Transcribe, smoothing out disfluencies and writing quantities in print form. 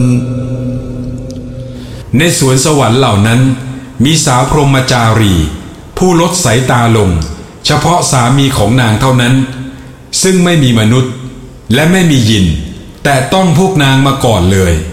ในสวนสวรรค์เหล่านั้นมีสาวพรหมจารีผู้ลดสายตาลงเฉพาะสามีของนางเท่านั้นซึ่งไม่มีมนุษย์และไม่มียินแต่ต้องพวกนางมาก่อนเลย